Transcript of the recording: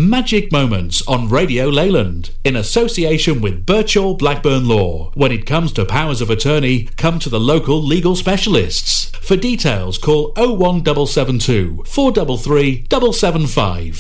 Magic Moments on Radio Leyland, in association with Birchall Blackburn Law. When it comes to powers of attorney, come to the local legal specialists. For details, call 01772 433 775.